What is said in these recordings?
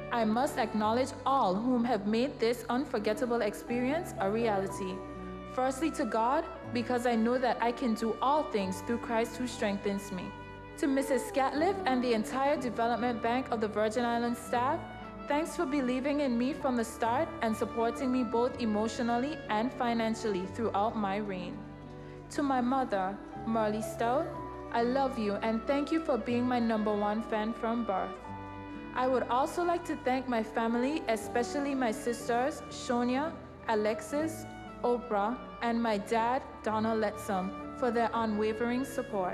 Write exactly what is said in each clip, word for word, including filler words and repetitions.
I must acknowledge all whom have made this unforgettable experience a reality. Firstly, to God, because I know that I can do all things through Christ who strengthens me. To Missus Scatliff and the entire Development Bank of the Virgin Islands staff, thanks for believing in me from the start and supporting me both emotionally and financially throughout my reign. To my mother, Marley Stout, I love you and thank you for being my number one fan from birth. I would also like to thank my family, especially my sisters, Shonya, Alexis, Oprah, and my dad, Donald Letzum, for their unwavering support.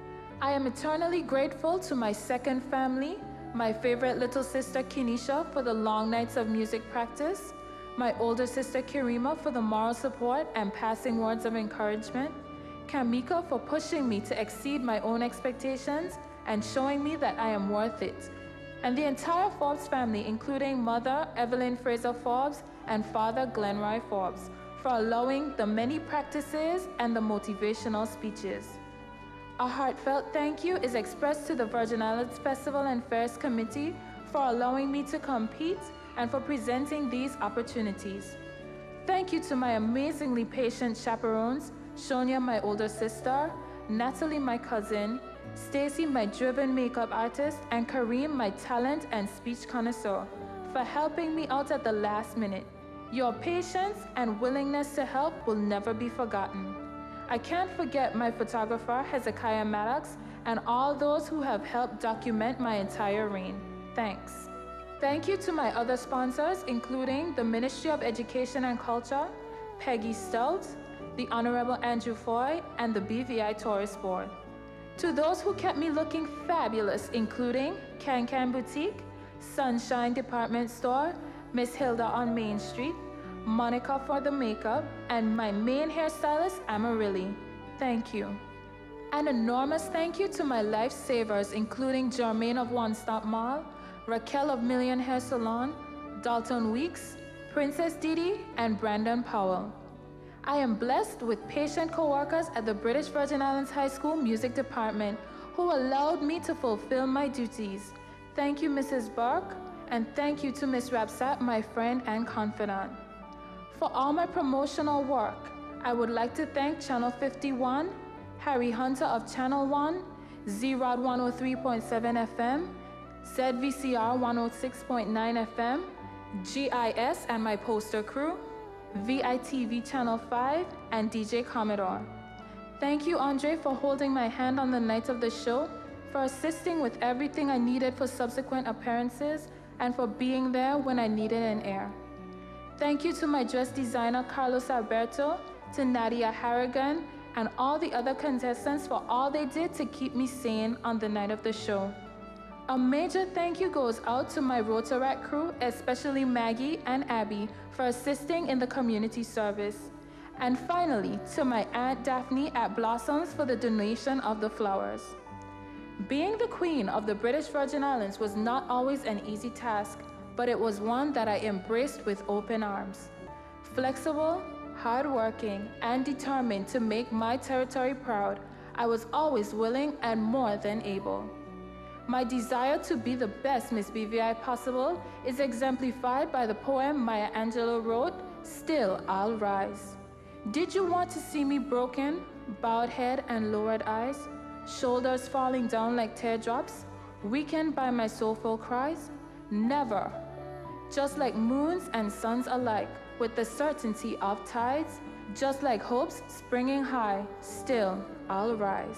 I am eternally grateful to my second family, my favorite little sister, Kenisha, for the long nights of music practice, my older sister, Kirima, for the moral support and passing words of encouragement, Kamika for pushing me to exceed my own expectations and showing me that I am worth it, and the entire Forbes family, including Mother Evelyn Fraser Forbes and Father Glenroy Forbes, for allowing the many practices and the motivational speeches. A heartfelt thank you is expressed to the Virgin Islands Festival and Fairs Committee for allowing me to compete and for presenting these opportunities. Thank you to my amazingly patient chaperones, Shonya, my older sister, Natalie, my cousin, Stacy, my driven makeup artist, and Kareem, my talent and speech connoisseur, for helping me out at the last minute. Your patience and willingness to help will never be forgotten. I can't forget my photographer, Hezekiah Maddox, and all those who have helped document my entire reign. Thanks. Thank you to my other sponsors, including the Ministry of Education and Culture, Peggy Stout, the Honorable Andrew Foy, and the B V I Tourist Board. To those who kept me looking fabulous, including Can Can Boutique, Sunshine Department Store, Miss Hilda on Main Street, Monica for the makeup, and my main hairstylist, Amarilli. Thank you. An enormous thank you to my lifesavers, including Jermaine of One Stop Mall, Raquel of Million Hair Salon, Dalton Weeks, Princess Didi, and Brandon Powell. I am blessed with patient co-workers at the British Virgin Islands High School Music Department who allowed me to fulfill my duties. Thank you, Missus Burke, and thank you to Miss Rapsat, my friend and confidant. For all my promotional work, I would like to thank Channel fifty-one, Harry Hunter of Channel one, Z-Rod one oh three point seven F M, Z V C R one oh six point nine F M, G I S and my poster crew, V I T V Channel five, and D J Commodore. Thank you, Andre, for holding my hand on the night of the show, for assisting with everything I needed for subsequent appearances, and for being there when I needed an air. Thank you to my dress designer, Carlos Alberto, to Nadia Harrigan, and all the other contestants for all they did to keep me sane on the night of the show. A major thank you goes out to my Rotaract crew, especially Maggie and Abby, for assisting in the community service. And finally, to my Aunt Daphne at Blossoms for the donation of the flowers. Being the Queen of the British Virgin Islands was not always an easy task, but it was one that I embraced with open arms. Flexible, hardworking, and determined to make my territory proud, I was always willing and more than able. My desire to be the best Miss B V I possible is exemplified by the poem Maya Angelou wrote, "Still I'll Rise." Did you want to see me broken, bowed head and lowered eyes, shoulders falling down like teardrops, weakened by my soulful cries? Never. Just like moons and suns alike, with the certainty of tides, just like hopes springing high, still I'll rise.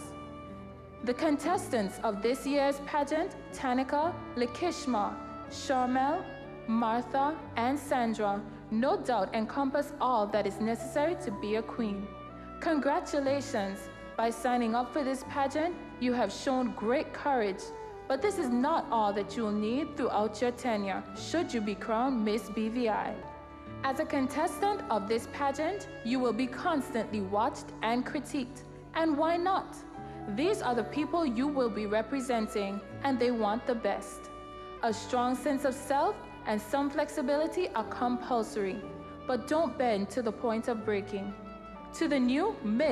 The contestants of this year's pageant, Tanika, Lakishma, Sharmel, Martha, and Sandra, no doubt encompass all that is necessary to be a queen. Congratulations! By signing up for this pageant, you have shown great courage, but this is not all that you'll need throughout your tenure, should you be crowned Miss B V I. As a contestant of this pageant, you will be constantly watched and critiqued, and why not? These are the people you will be representing, and they want the best. A strong sense of self and some flexibility are compulsory, but don't bend to the point of breaking. To the new Miss